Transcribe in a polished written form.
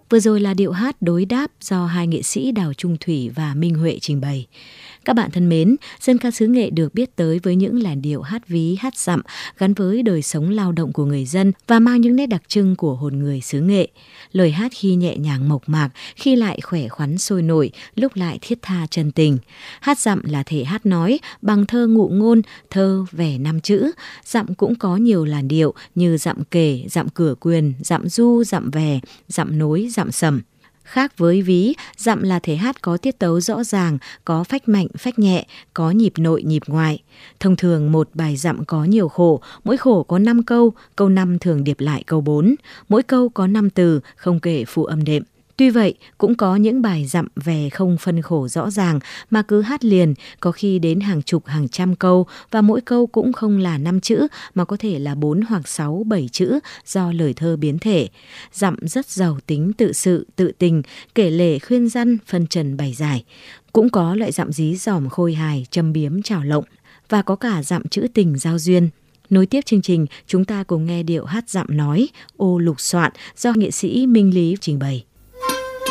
Vừa rồi là điệu hát đối đáp do hai nghệ sĩ Đào Trung Thủy và Minh Huệ trình bày. Các bạn thân mến, dân ca xứ Nghệ được biết tới với những làn điệu hát ví, hát dặm gắn với đời sống lao động của người dân và mang những nét đặc trưng của hồn người xứ Nghệ. Lời hát khi nhẹ nhàng mộc mạc, khi lại khỏe khoắn sôi nổi, lúc lại thiết tha chân tình. Hát dặm là thể hát nói bằng thơ ngụ ngôn, thơ vẻ 5 chữ. Dặm cũng có nhiều làn điệu như dặm kể, dặm cửa quyền, dặm du, dặm về, dặm nối, dặm sầm. Khác với ví, dặm là thể hát có tiết tấu rõ ràng, có phách mạnh, phách nhẹ, có nhịp nội, nhịp ngoại. Thông thường một bài dặm có nhiều khổ, mỗi khổ có 5 câu, câu 5 thường điệp lại câu 4. Mỗi câu có 5 từ, không kể phụ âm đệm. Tuy vậy, cũng có những bài dặm về không phân khổ rõ ràng mà cứ hát liền, có khi đến hàng chục hàng trăm câu và mỗi câu cũng không là 5 chữ mà có thể là 4 hoặc 6, 7 chữ do lời thơ biến thể. Dặm rất giàu tính tự sự, tự tình, kể lể khuyên răn, phân trần bày giải. Cũng có loại dặm dí dỏm khôi hài, châm biếm trào lộng và có cả dặm trữ tình giao duyên. Nối tiếp chương trình, chúng ta cùng nghe điệu hát dặm nói Ô Lục Soạn do nghệ sĩ Minh Lý trình bày.